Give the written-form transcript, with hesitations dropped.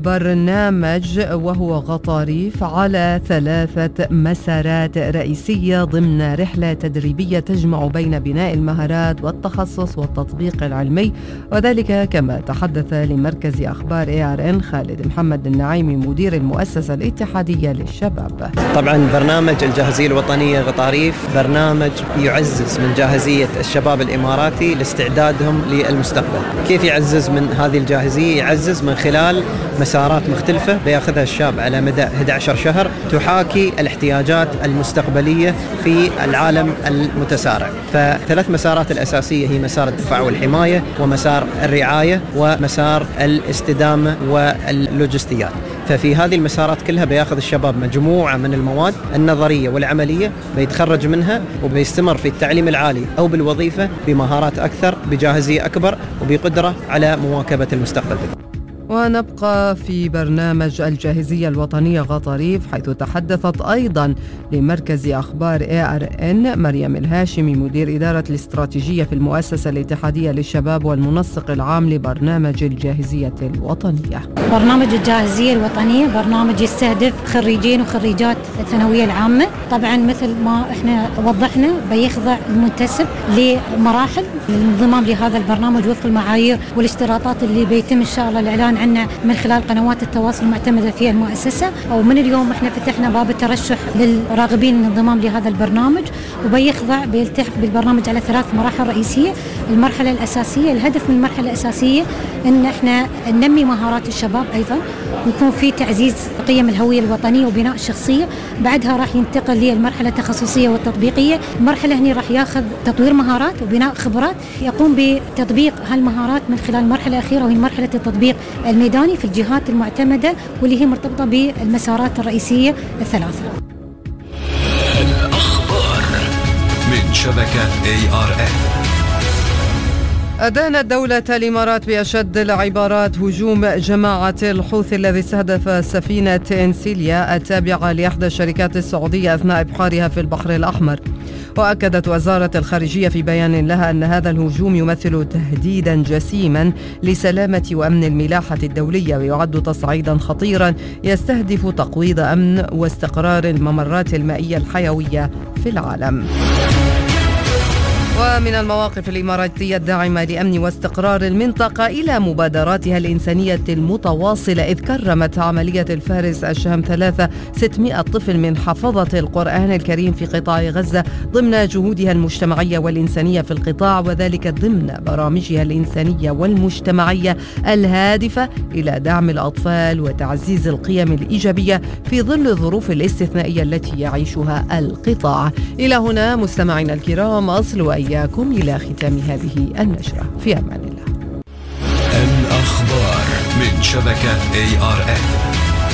برنامج وهو غطاريف على 3 مسارات رئيسية ضمن رحلة تدريبية تجمع بين بناء المهارات والتخصص والتطبيق العلمي، وذلك كما تحدث لمركز أخبار ARN خالد محمد النعيمي مدير المؤسسة الاتحادية للشباب. طبعا برنامج الجاهزية الوطنية غطاريف برنامج يعزز من جاهزية الشباب الإماراتي لاستعدادهم للمستقبل. كيف يعزز من هذه الجاهزية؟ يعزز من خلال مسارات مختلفة بياخذها الشاب على مدى 11 شهر تحاكي الاحتياجات المستقبلية في العالم المتسارع. ف3 مسارات الأساسية هي مسار الدفاع والحماية، ومسار الرعاية، ومسار الاستدامة واللوجستيات. ففي هذه المسارات كلها بياخذ الشباب مجموعة من المواد النظرية والعملية، بيتخرج منها وبيستمر في التعليم العالي أو بالوظيفة بمهارات أكثر، بجاهزية أكبر، وبقدرة على مواكبة المستقبل. ونبقى في برنامج الجاهزية الوطنية غطاريف، حيث تحدثت أيضا لمركز أخبار ARN مريم الهاشمي مدير إدارة الاستراتيجية في المؤسسة الاتحادية للشباب والمنسق العام لبرنامج الجاهزية الوطنية. برنامج الجاهزية الوطنية برنامج يستهدف خريجين وخريجات الثانوية العامة. طبعا مثل ما احنا وضحنا بيخضع المنتسب لمراحل الانضمام لهذا البرنامج وفق المعايير والاشتراطات اللي بيتم إن شاء الله الإعلان عنه من خلال قنوات التواصل المعتمدة في المؤسسة. ومن اليوم احنا فتحنا باب الترشح للراغبين الانضمام لهذا البرنامج، وبيخضع بيلتحق بالبرنامج على 3 مراحل رئيسية. المرحلة الأساسية، الهدف من المرحلة الأساسية ان احنا ننمي مهارات الشباب أيضا، ويكون في تعزيز قيم الهوية الوطنية وبناء الشخصية. بعدها راح ينتقل للمرحلة التخصصية والتطبيقية. المرحلة هنا راح ياخذ تطوير مهارات وبناء خبرات، يقوم بتطبيق هالمهارات من خلال المرحلة الأخيرة وهي مرحلة التطبيق الميداني في الجهات المعتمدة واللي هي مرتبطة بالمسارات الرئيسية ال3. الأخبار من شبكة ARN. أدانت دولة الإمارات بأشد العبارات هجوم جماعة الحوثي الذي استهدف سفينة إنسيليا التابعة لإحدى الشركات السعودية أثناء إبحارها في البحر الأحمر. وأكدت وزارة الخارجية في بيان لها أن هذا الهجوم يمثل تهديدا جسيما لسلامة وأمن الملاحة الدولية، ويعد تصعيدا خطيرا يستهدف تقويض أمن واستقرار الممرات المائية الحيوية في العالم. ومن المواقف الإماراتية الداعمة لأمن واستقرار المنطقة إلى مبادراتها الإنسانية المتواصلة، إذ كرمت عملية الفارس الشهم 600 طفل من حفظة القرآن الكريم في قطاع غزة ضمن جهودها المجتمعية والإنسانية في القطاع، وذلك ضمن برامجها الإنسانية والمجتمعية الهادفة إلى دعم الأطفال وتعزيز القيم الإيجابية في ظل الظروف الاستثنائية التي يعيشها القطاع. إلى هنا مستمعينا الكرام أصل وإياكم إلى ختام هذه النشرة. في أمان الله. الأخبار من شبكة ARN.